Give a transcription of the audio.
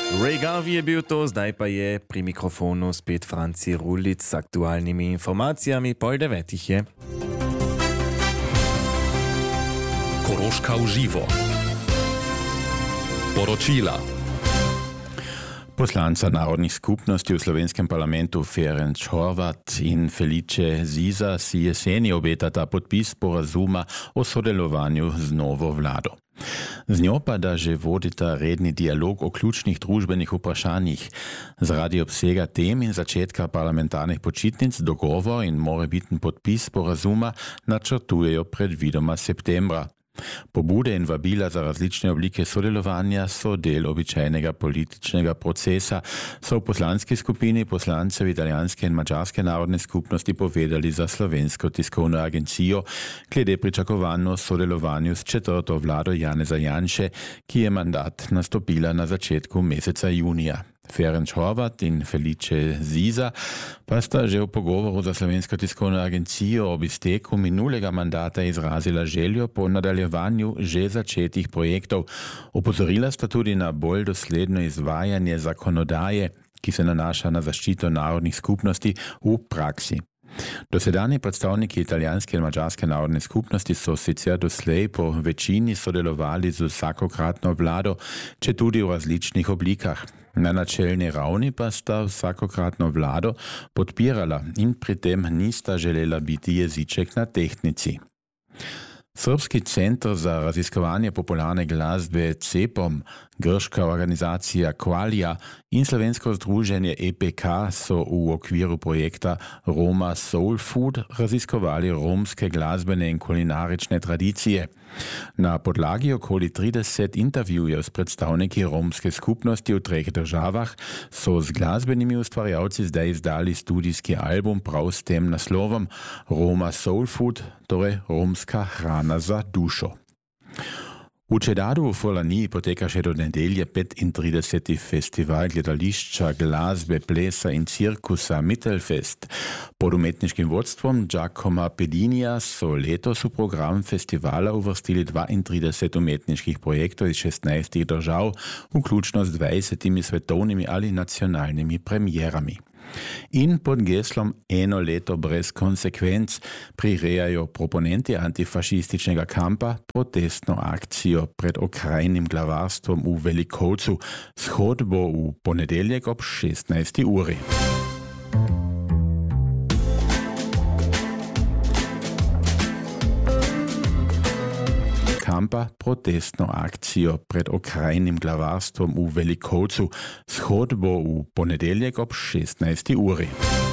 Ray Garvey je bil to, zdaj pa je pri mikrofonu spet Franci Rulic s aktualnimi informacijami. 8:30 je. Koroška v živo. Poročila. Poslanca narodnih skupnosti v slovenskem parlamentu Ferenc Horvat in Felice Ziza si jeseni obetata podpis sporazuma o sodelovanju z novo vlado. Z njo pa da že vodita redni dialog o ključnih družbenih vprašanjih. Zaradi obsega tem in začetka parlamentarnih počitnic dogovor in morebiten podpis sporazuma načrtujejo predvidoma septembra. Pobude in vabila za različne oblike sodelovanja so del običajnega političnega procesa, so v poslanski skupini poslancev italijanske in mađarske narodne skupnosti povedali za Slovensko tiskovno agencijo glede pričakovanj o sodelovanju s četrto vlado Janeza Janše, ki je mandat nastopila na začetku meseca junija. Ferenc Horvat in Felice Ziza pa sta že v pogovoru za Slovensko tiskovno agencijo ob izteku minulega mandata izrazila željo po nadaljevanju že začetih projektov. Opozorila sta tudi na bolj dosledno izvajanje zakonodaje, ki se nanaša na zaščito narodnih skupnosti v praksi. Dosedanji predstavniki italijanske in mađarske narodne skupnosti so sicer doslej po večini sodelovali z vsakokratno vlado, četudi v različnih oblikah. Na načelni ravni pa sta vsakokratno vlado podpirala in pri tem nista želela biti jeziček na tehtnici. Srpski centar za raziskovanje popularne glasbe CEPOM, grška organizacija Qualia in slovensko združenje EPK so v okviru projekta Roma Soul Food raziskovali romske glasbene in kulinarične tradicije. Na podlagi okoli 30 intervjujev s predstavniki romske skupnosti v 3 državah so z glasbenimi ustvarjalci zdaj izdali studijski album prav s tem naslovom Roma Soul Food, torej romska hrana za dušo. V Čedadu v Furlaniji poteka še do nedelje 35. festival gledališča, glasbe, plesa in cirkusa Mittelfest. Pod umetniškim vodstvom Giacomo Pedinija so letos v program festivala uvrstili 32 umetniških projektov iz 16 držav, vključno z 20 svetovnimi ali nacionalnimi premierami. In pod geslom Eno leto brez konsekvenc prirejajo proponenti antifašističnega kampa protestno akcijo pred okrajnim glavarstvom v Velikovcu, shod bo v ponedeljek ob 16. uri. Kampa protestno akcijo pred okrajnim glavarstvom v Velikovcu. Shod bo v ponedeljek ob 16. uri.